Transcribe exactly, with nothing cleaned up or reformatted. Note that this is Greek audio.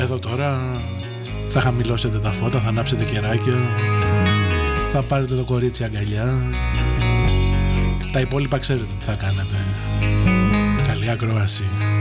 Εδώ τώρα θα χαμηλώσετε τα φώτα, θα ανάψετε κεράκια, θα πάρετε το κορίτσι αγκαλιά. Τα υπόλοιπα ξέρετε τι θα κάνετε. Καλή ακρόαση.